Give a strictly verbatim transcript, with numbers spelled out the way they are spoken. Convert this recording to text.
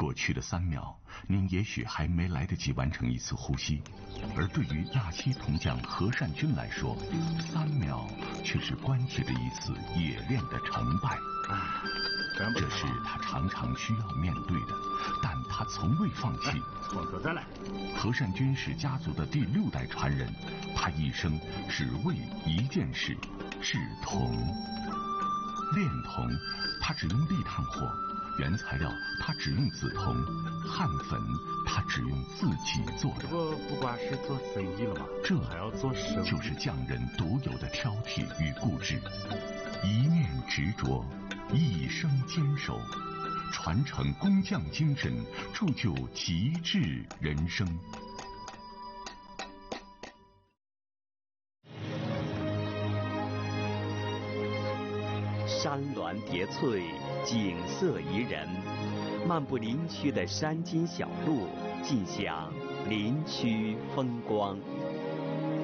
过去的三秒，您也许还没来得及完成一次呼吸，而对于纳西铜匠何善君来说，三秒却是关系的一次冶炼的成败。这是他常常需要面对的，但他从未放弃。 从头再来。 何善君是家族的第六代传人，他一生只为一件事：制铜。炼铜，他只用立炭火；原材料，他只用紫铜；焊粉，他只用自己做的。 不不光是做生意了吗？ 这还要做生意， 就是匠人独有的挑剔与固执，一念执着，一生坚守，传承工匠精神，铸就极致人生。 山峦叠翠，景色宜人。漫步林区的山间小路，尽享林区风光。